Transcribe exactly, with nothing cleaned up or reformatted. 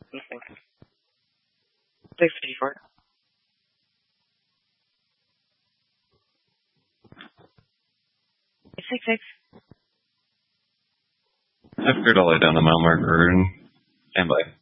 Nothing. six fifty-four. six six. I've cleared all the way down to mile marker and stand by.